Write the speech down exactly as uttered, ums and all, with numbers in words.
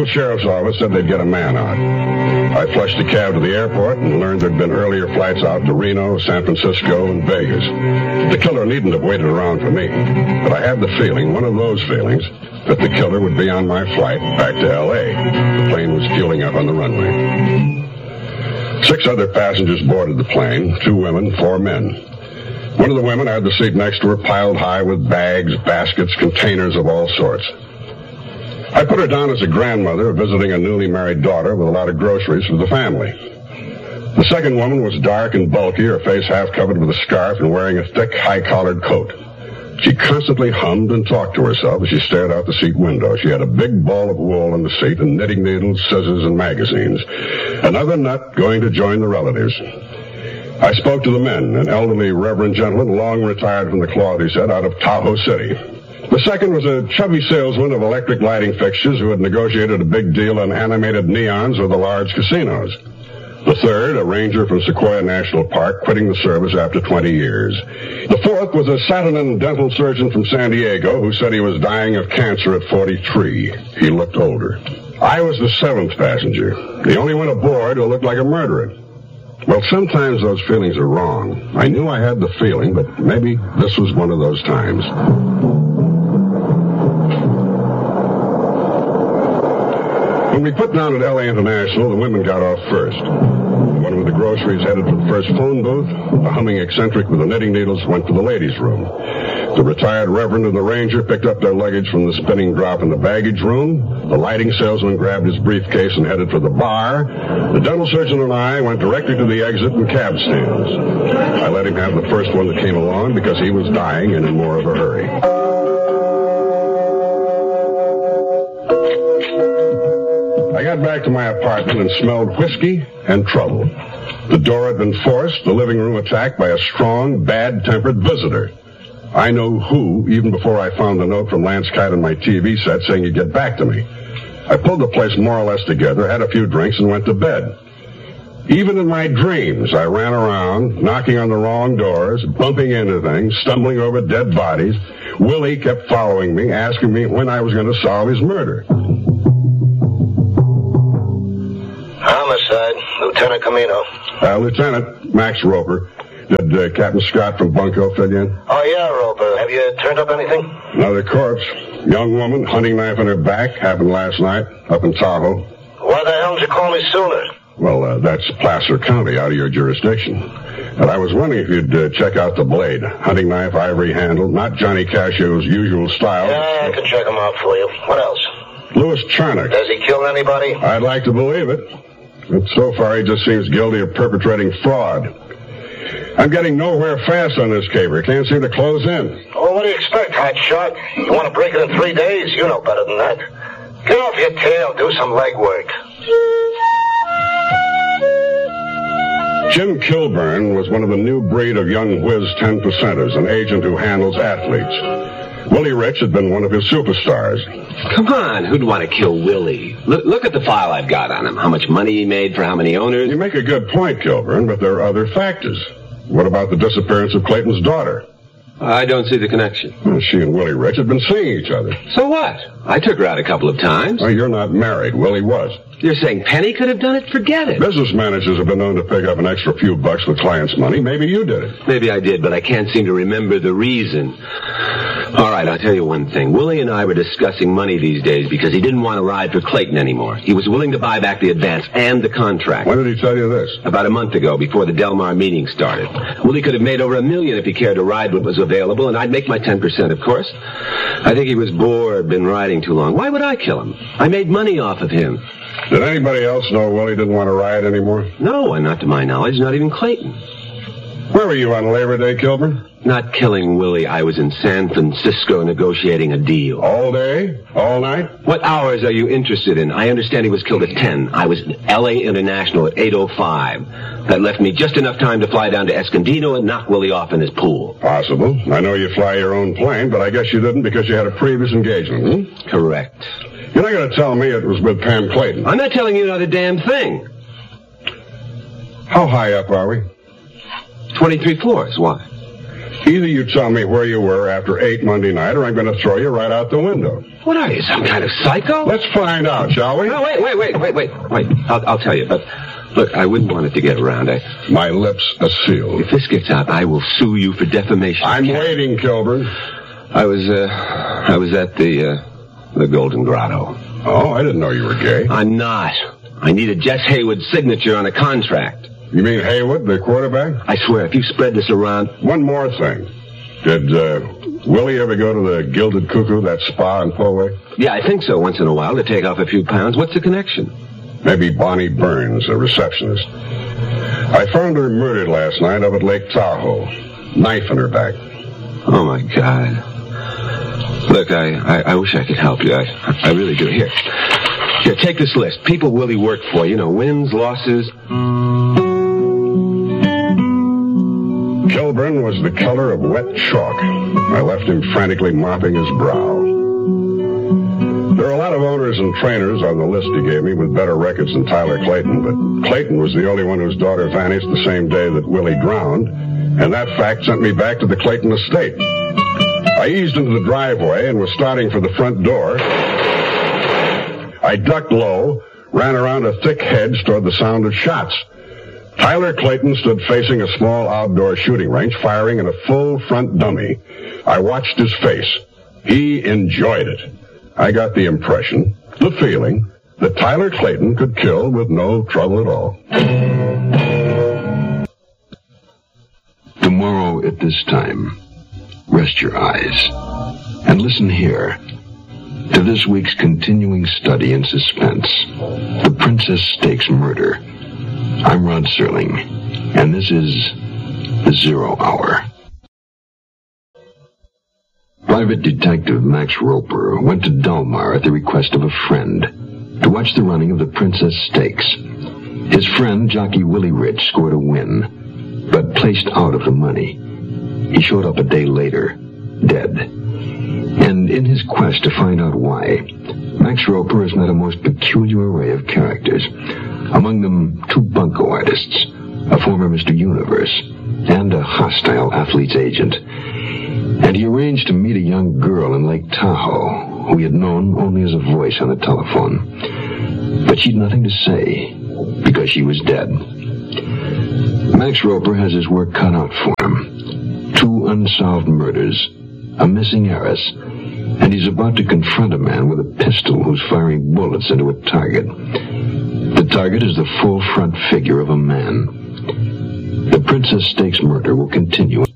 local sheriff's office said they'd get a man out. I flushed a cab to the airport and learned there'd been earlier flights out to Reno, San Francisco, and Vegas. The killer needn't have waited around for me, but I had the feeling, one of those feelings, that the killer would be on my flight back to L A The plane was fueling up on the runway. Six other passengers boarded the plane, two women, four men. One of the women had the seat next to her piled high with bags, baskets, containers of all sorts. I put her down as a grandmother visiting a newly married daughter with a lot of groceries for the family. The second woman was dark and bulky, her face half covered with a scarf and wearing a thick, high-collared coat. She constantly hummed and talked to herself as she stared out the seat window. She had a big ball of wool in the seat and knitting needles, scissors, and magazines. Another nut going to join the relatives. I spoke to the men, an elderly reverend gentleman, long retired from the cloth, he said, out of Tahoe City. The second was a chubby salesman of electric lighting fixtures who had negotiated a big deal on animated neons with the large casinos. The third, a ranger from Sequoia National Park, quitting the service after twenty years. The fourth was a Saturnin dental surgeon from San Diego who said he was dying of cancer at forty-three. He looked older. I was the seventh passenger, the only one aboard who looked like a murderer. Well, sometimes those feelings are wrong. I knew I had the feeling, but maybe this was one of those times. When we put down at L A International, the women got off first. One with the groceries headed for the first phone booth. The humming eccentric with the knitting needles went for the ladies' room. The retired reverend and the ranger picked up their luggage from the spinning drop in the baggage room. The lighting salesman grabbed his briefcase and headed for the bar. The dental surgeon and I went directly to the exit and cab stands. I let him have the first one that came along because he was dying and in more of a hurry. I got back to my apartment and smelled whiskey and trouble. The door had been forced, the living room attacked by a strong, bad-tempered visitor. I know who, even before I found the note from Lance Kite on my T V set saying he'd get back to me. I pulled the place more or less together, had a few drinks, and went to bed. Even in my dreams, I ran around, knocking on the wrong doors, bumping into things, stumbling over dead bodies. Willie kept following me, asking me when I was going to solve his murder. Homicide, Lieutenant Camino. Uh, Lieutenant Max Roper. Did uh, Captain Scott from Bunko fill you in? Oh, yeah, Roper. Have you turned up anything? Another corpse. Young woman, hunting knife in her back. Happened last night, up in Tahoe. Why the hell didn't you call me sooner? Well, uh, that's Placer County, out of your jurisdiction. And I was wondering if you'd uh, check out the blade. Hunting knife, ivory handle, not Johnny Cashio's usual style. Yeah, I can check him out for you. What else? Louis Charnock. Does he kill anybody? I'd like to believe it. But so far, he just seems guilty of perpetrating fraud. I'm getting nowhere fast on this caper. Can't seem to close in. Oh, what do you expect, hot shot? You want to break it in three days? You know better than that. Get off your tail. Do some legwork. Jim Kilburn was one of the new breed of young whiz ten percenters, an agent who handles athletes. Willie Rich had been one of his superstars. Come on, who'd want to kill Willie? Look, look at the file I've got on him. How much money he made for how many owners. You make a good point, Kilburn, but there are other factors. What about the disappearance of Clayton's daughter? I don't see the connection. Well, she and Willie Rich had been seeing each other. So what? I took her out a couple of times. Well, you're not married. Willie was. You're saying Penny could have done it? Forget it. Business managers have been known to pick up an extra few bucks with clients' money. Maybe you did it. Maybe I did, but I can't seem to remember the reason. All right, I'll tell you one thing. Willie and I were discussing money these days because he didn't want to ride for Clayton anymore. He was willing to buy back the advance and the contract. When did he tell you this? About a month ago, before the Del Mar meeting started. Willie could have made over a million if he cared to ride what was available, and I'd make my ten percent, of course. I think he was bored, been riding too long. Why would I kill him? I made money off of him. Did anybody else know Willie didn't want to ride anymore? No, not to my knowledge, not even Clayton. Where were you on Labor Day, Kilburn? Not killing Willie. I was in San Francisco negotiating a deal. All day? All night? What hours are you interested in? I understand he was killed at ten. I was at L A International at eight oh five. That left me just enough time to fly down to Escondido and knock Willie off in his pool. Possible. I know you fly your own plane, but I guess you didn't because you had a previous engagement, hmm? Correct. You're not going to tell me it was with Pam Clayton. I'm not telling you not a damn thing. How high up are we? twenty-three floors. Why? Either you tell me where you were after eight Monday night, or I'm going to throw you right out the window. What are you, some kind of psycho? Let's find out, shall we? No, wait, wait, wait, wait, wait, wait. I'll, I'll tell you, but look, I wouldn't want it to get around. I, My lips are sealed. If this gets out, I will sue you for defamation. I'm waiting, Kilburn. I was, uh, I was at the, uh, the Golden Grotto. Oh, I didn't know you were gay. I'm not. I needed Jess Haywood's signature on a contract. You mean Haywood, the quarterback? I swear, if you spread this around... One more thing. Did, uh, Willie ever go to the Gilded Cuckoo, that spa in Poway? Yeah, I think so, once in a while, to take off a few pounds. What's the connection? Maybe Bonnie Burns, a receptionist. I found her murdered last night up at Lake Tahoe. Knife in her back. Oh, my God. Look, I, I, I wish I could help you. I, I really do. Here. Here, take this list. People Willie worked for. You know, wins, losses... Kilburn was the color of wet chalk. I left him frantically mopping his brow. There are a lot of owners and trainers on the list he gave me with better records than Tyler Clayton, but Clayton was the only one whose daughter vanished the same day that Willie drowned, and that fact sent me back to the Clayton estate. I eased into the driveway and was starting for the front door. I ducked low, ran around a thick hedge toward the sound of shots. Tyler Clayton stood facing a small outdoor shooting range, firing in a full front dummy. I watched his face. He enjoyed it. I got the impression, the feeling, that Tyler Clayton could kill with no trouble at all. Tomorrow at this time, rest your eyes and listen here to this week's continuing study in suspense, The Princess Stakes Murder. I'm Rod Serling, and this is The Zero Hour. Private Detective Max Roper went to Delmar at the request of a friend to watch the running of the Princess Stakes. His friend, jockey Willie Rich, scored a win, but placed out of the money. He showed up a day later, dead. And in his quest to find out why, Max Roper has met a most peculiar array of characters. Among them, two bunco artists, a former Mister Universe, and a hostile athlete's agent. And he arranged to meet a young girl in Lake Tahoe, who he had known only as a voice on the telephone. But she'd nothing to say, because she was dead. Max Roper has his work cut out for him. Two unsolved murders, a missing heiress, and he's about to confront a man with a pistol who's firing bullets into a target. The target is the full front figure of a man. The Princess Stakes Murder will continue.